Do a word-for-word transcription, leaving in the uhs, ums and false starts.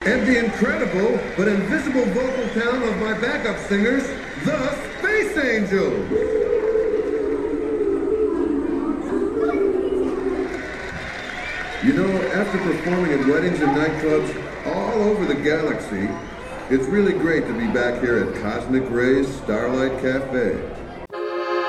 and the incredible but invisible vocal talent of my backup singers, the Space Angels. You know, after performing at weddings and nightclubs all over the galaxy, it's really great to be back here at Cosmic Rays Starlight Cafe.